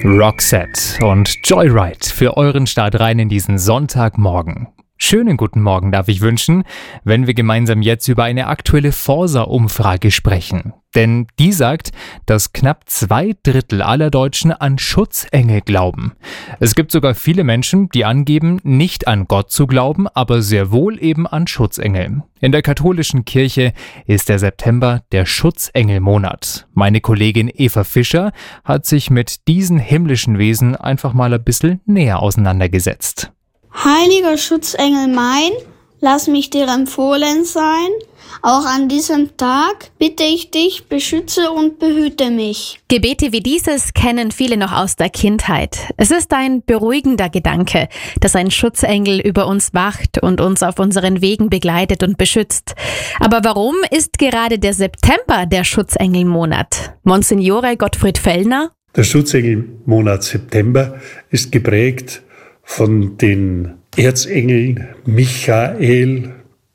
Roxette und Joyride für euren Start rein in diesen Sonntagmorgen. Schönen guten Morgen darf ich wünschen, wenn wir gemeinsam jetzt über eine aktuelle Forsa-Umfrage sprechen. Denn die sagt, dass knapp 2/3 aller Deutschen an Schutzengel glauben. Es gibt sogar viele Menschen, die angeben, nicht an Gott zu glauben, aber sehr wohl eben an Schutzengel. In der katholischen Kirche ist der September der Schutzengelmonat. Meine Kollegin Eva Fischer hat sich mit diesen himmlischen Wesen einfach mal ein bisschen näher auseinandergesetzt. Heiliger Schutzengel mein, lass mich dir empfohlen sein. Auch an diesem Tag bitte ich dich, beschütze und behüte mich. Gebete wie dieses kennen viele noch aus der Kindheit. Es ist ein beruhigender Gedanke, dass ein Schutzengel über uns wacht und uns auf unseren Wegen begleitet und beschützt. Aber warum ist gerade der September der Schutzengelmonat? Monsignore Gottfried Fellner? Der Schutzengelmonat September ist geprägt von den Erzengeln Michael,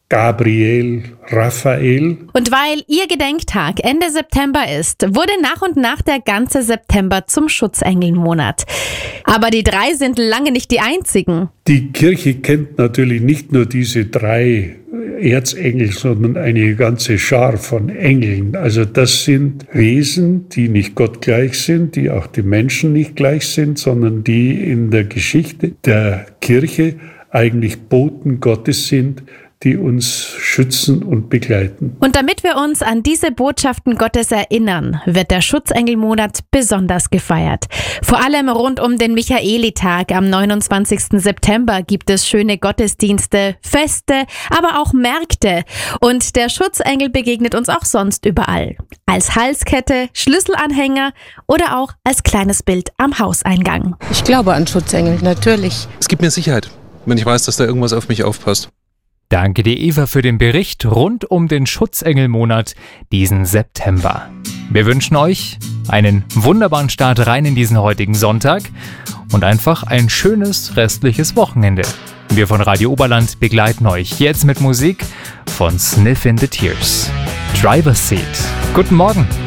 Gabriel, Raphael. Und weil ihr Gedenktag Ende September ist, wurde nach und nach der ganze September zum Schutzengelmonat. Aber die 3 sind lange nicht die einzigen. Die Kirche kennt natürlich nicht nur diese 3 Erzengel, sondern eine ganze Schar von Engeln. Also das sind Wesen, die nicht Gott gleich sind, die auch den Menschen nicht gleich sind, sondern die in der Geschichte der Kirche eigentlich Boten Gottes sind, die uns schützen und begleiten. Und damit wir uns an diese Botschaften Gottes erinnern, wird der Schutzengelmonat besonders gefeiert. Vor allem rund um den Michaelitag am 29. September gibt es schöne Gottesdienste, Feste, aber auch Märkte. Und der Schutzengel begegnet uns auch sonst überall. Als Halskette, Schlüsselanhänger oder auch als kleines Bild am Hauseingang. Ich glaube an Schutzengel, natürlich. Es gibt mir Sicherheit, wenn ich weiß, dass da irgendwas auf mich aufpasst. Danke dir, Eva, für den Bericht rund um den Schutzengelmonat diesen September. Wir wünschen euch einen wunderbaren Start rein in diesen heutigen Sonntag und einfach ein schönes restliches Wochenende. Wir von Radio Oberland begleiten euch jetzt mit Musik von Sniff in the Tears. Driver's Seat. Guten Morgen.